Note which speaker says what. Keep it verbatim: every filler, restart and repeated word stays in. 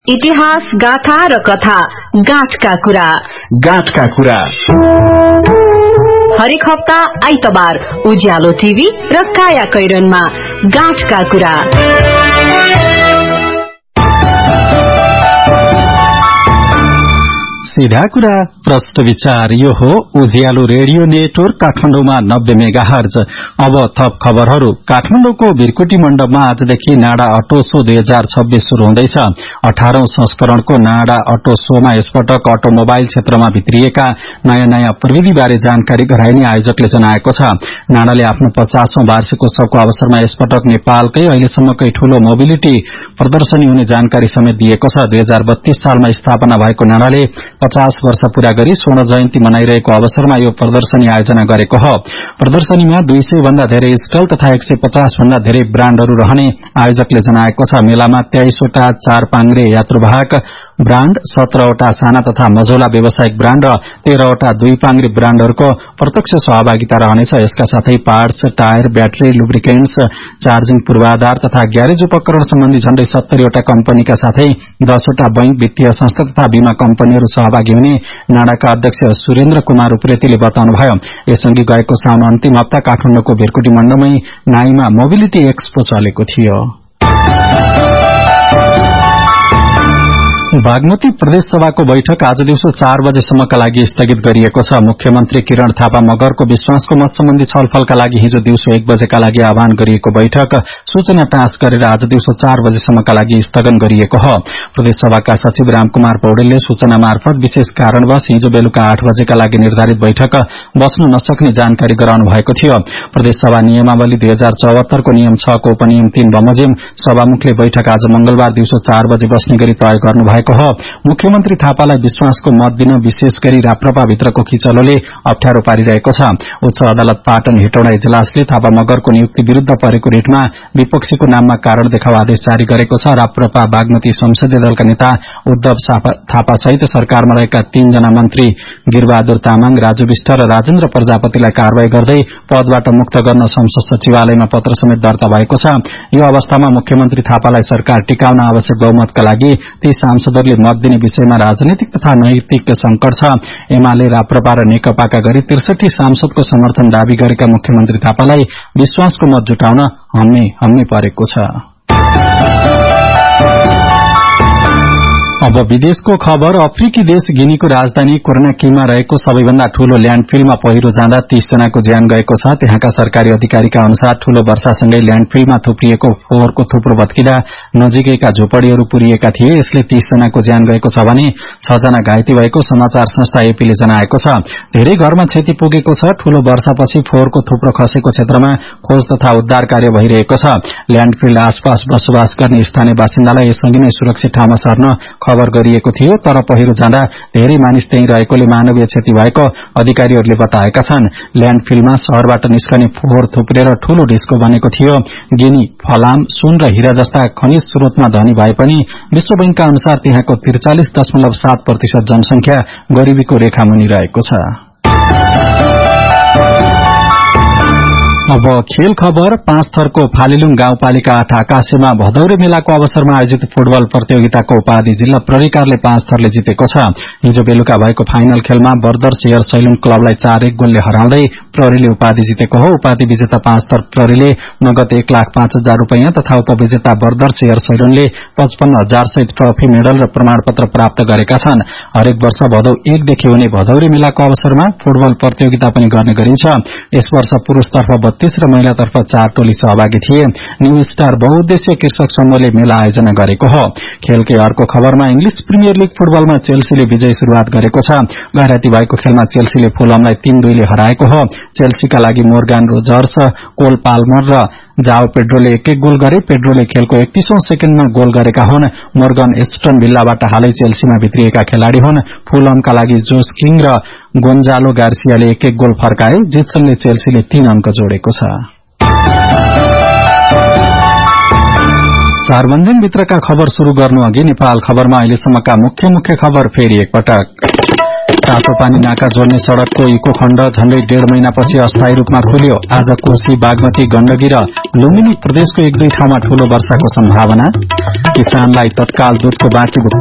Speaker 1: इतिहास, गाथा र कथा, गाँठका कुरा।
Speaker 2: गाँठका कुरा
Speaker 1: हरेक हप्ता आइतबार उज्यालो टिभी र काया कैरनमा गाँठका कुरा।
Speaker 2: सीधा कुरा प्रश्न विचार। यो हो उज्यालो रेडियो नेटवर्क काठमाडौँमा नब्बे मेगा हर्ज। अब थप खबरहरू। काठमाडौँको भिरकुटी मण्डपमा आजदेखि नाडा अटो शो दुई हजार छब्बीस शुरू हुँदैछ। अठारौं संस्करणको नाडा अटो शोमा यसपटक अटोमोबाइल क्षेत्रमा भित्रिएका नयाँ नयाँ प्रविधिबारे जानकारी गराइने आयोजकले जनाएको छ। नाडाले आफ्नो पचासौं वार्षिकोत्सवको अवसरमा यसपटक नेपालकै अहिलेसम्मकै ठूलो मोबिलिटी प्रदर्शनी हुने जानकारी समेत दिएको छ। दुई हजार बत्तीस सालमा स्थापना भएको नाडाले पचास वर्ष पूरा गरी स्वर्ण जयन्ती मनाइरहेको अवसरमा यो प्रदर्शनी आयोजना गरेको हो। प्रदर्शनीमा दुई सय भन्दा धेरै स्टल तथा एक सय पचास भन्दा धेरै ब्राण्डहरू रहने आयोजकले जनाएको छ। मेलामा तेइसवटा चार पाङ्ग्रे यात्रुवाहक ब्राण्ड, सत्रहवटा साना तथा मझौला व्यावसायिक ब्राण्ड र तेह्रवटा दुई पाङ्ग्रे ब्राण्डहरूको प्रत्यक्ष सहभागिता रहनेछ। यसका साथै parts, tyre, battery, lubricants, charging पूर्वाधार तथा ग्यारेज उपकरण सम्बन्धी झण्डै सत्तरीवटा कम्पनीका साथै दसवटा बैंक, वित्तीय संस्था तथा बीमा कम्पनीहरू सहभागी हुने नाडाका अध्यक्ष सुरेन्द्र कुमार उप्रेतीले बताउनुभयो। यसअघि गएको साउन अन्तिम हप्ता काठमाडौँको भिरकुटी मण्डपमै नाईमा मोबिलिटी एक्सपो चलेको थियो। बागमती प्रदेश सभाको बैठक आज दिउँसो चार बजेसम्मका लागि स्थगित गरिएको छ। मुख्यमन्त्री किरण थापा मगरको विश्वासको मत सम्बन्धी छलफलका लागि हिजो दिउँसो एक बजेका लागि आह्वान गरिएको बैठक सूचना टाँस गरेर आज दिउँसो चार बजेसम्मका लागि स्थगन गरिएको हो। प्रदेश सभाका सचिव रामकुमार पौडेलले सूचना मार्फत विशेष कारणवश हिजो बेलुका आठ बजेका लागि निर्धारित बैठक बस्न नसक्ने जानकारी गराउनु भएको थियो। प्रदेश सभा नियमावली दुई हजार चौहत्तरको नियम छ को उपनियम तीन बमोजिम सभामुखले बैठक आज मंगलबार दिउँसो चार बजे बस्ने गरी तय गर्नुभएको हो। मुख्यमन्त्री थापालाई विश्वासको मत दिन विशेष गरी राप्रपा भित्रको खिचलोले अप्ठ्यारो पारिरहेको छ। उच्च अदालत पाटन हेटौडा इजलासले थापा मगरको नियुक्ति विरूद्ध परेको रिटमा विपक्षीको नाममा कारण देखाउ आदेश जारी गरेको छ। राप्रपा बागमती संसदीय दलका नेता उद्धव थापा सहित सरकारमा रहेका तीनजना मन्त्री गिरबहादुर तामाङ, राजु विष्ट र राजेन्द्र प्रजापतिलाई कारवाही गर्दै पदबाट मुक्त गर्न संसद सचिवालयमा पत्र समेत दर्ता भएको छ। यो अवस्थामा मुख्यमन्त्री थापालाई सरकार टिकाउन आवश्यक बहुमतका लागि ती सांसदहरूले मत दिने विषयमा राजनीतिक तथा नैतिक संकट छ। एमाले, राप्रपा र नेकपाका गरी त्रिसठी सांसदको समर्थन दावी गरेका मुख्यमन्त्री थापालाई विश्वासको मत जुटाउन हम्मे हम्मे परेको छ। अब विदेशको खबर। अफ्रिकी देश गिनीको राजधानी कोनाक्रीमा रहेको सबैभन्दा ठूलो ल्याण्डफिलमा पहिरो जाँदा तीस जनाको ज्यान गएको छ। त्यहाँका सरकारी अधिकारीका अनुसार ठूलो वर्षासँगै ल्याण्डफिलमा थुप्रिएको फोहोरको थुप्रो भत्किँदा नजिकैका झोपड़ीहरू पुरिएका थिए। यसले तीस जनाको ज्यान गएको छ भने छ जना घाइते भएको समाचार संस्था एपीले जनाएको छ। धेरै घरमा क्षति पुगेको छ। ठूलो वर्षापछि फोहोरको थुप्रो खसेको क्षेत्रमा खोज तथा उद्धार कार्य भइरहेको छ। ल्याण्डफिल आसपास बसोबास गर्ने स्थानीय बासिन्दालाई यसअघि नै सुरक्षित ठाउँमा सर्न खबर गरिएको थियो, तर पहिरो जाँदा धेरै मानिस त्यही रहेकोले मानवीय क्षति भएको अधिकारीहरूले बताएका छन्। ल्याण्डफिलमा शहरबाट निस्कने फोहोर थुप्रेर ठूलो ढिस्को बनेको थियो। गिनी फलाम, सुन र हीरा जस्ता खनिज स्रोतमा धनी भए पनि विश्व बैंकका अनुसार त्यहाँको त्रिचालिस दशमलव सात प्रतिशत जनसंख्या गरिबीको रेखामुनि रहेको छ। अब खेल खबर। पाँच थरको फालिलुङ गाउँपालिका आठ आकाशेमा भदौरे मेलाको अवसरमा आयोजित फुटबल प्रतियोगिताको उपाधि जिल्ला प्रहरीकारले पाँच थरले जितेको छ। हिजो बेलुका भएको फाइनल खेलमा बर्दर शेयर सैलुङ क्लबलाई चार एक गोलले हराउँदै प्रहरीले उपाधि जितेको हो। उपाधि विजेता पाँच थर प्रहरीले नगद एक लाख पाँच हजार रूपियाँ तथा उपविजेता बर्दर शेयर सैलुङले पचपन्न हजार सहित ट्रफी, मेडल र प्रमाणपत्र प्राप्त गरेका छन्। हरेक वर्ष भदौ एकदेखि हुने भदौरे मेलाको अवसरमा फुटबल प्रतियोगिता पनि गर्ने गरिन्छ। यस वर्ष पुरूषतर्फ बत्तीस र महिलातर्फ चार टोली सहभागी थिए। न्यू स्टार बहुउद्देश्य कृषक समूहले मेला आयोजना गरेको हो। खेलकै अर्को खबरमा इंग्लिश प्रिमियर लीग फुटबलमा चेल्सीले विजय शुरूआत गरेको छ। गैराती भएको खेलमा चेल्सीले फुलहमलाई तीन दुईले हराएको हो। चेल्सीका लागि मोर्गान रोजर्स, कोल पाल्मर र जाओ पेड्रोले एक एक गोल गरे। पेड्रोले खेलको एकतीसौं सेकेण्डमा गोल गरेका हुन्। मोर्गन एस्टन भिल्लाबाट हालै चेल्सीमा भित्रिएका खेलाड़ी हुन्। फुलहमका लागि जोस किङ र गोन्जालो गार्सियाले एक एक गोल फर्काए। जितसँगै चेल्सीले तीन अंक जोडेको छ। सार्वजनिक भित्रका खबर शुरू गर्नु अघि नेपाल खबरमा अहिलेसम्मका मुख्य मुख्य खबर फेरि एकपटक। तातो पानी नाका जोड्ने सड़कको इको खण्ड झण्डै डेढ़ महिनापछि अस्थायी रूपमा खुल्यो। आज कोशी, बागमती, गण्डकी र लुम्बिनी प्रदेशको एक दुई ठाउँमा ठूलो वर्षाको सम्भावना। किसानलाई तत्काल दूधको बाँकी